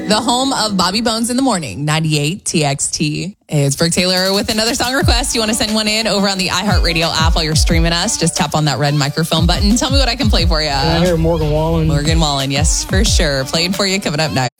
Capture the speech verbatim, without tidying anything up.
the home of Bobby Bones in the Morning, ninety-eight T X T. It's Brooke Taylor with another song request. You want to send one in over on the iHeartRadio app while you're streaming us? Just tap on that red microphone button. Tell me what I can play for you. I hear Morgan Wallen. Morgan Wallen, yes, for sure. Playing for you coming up next.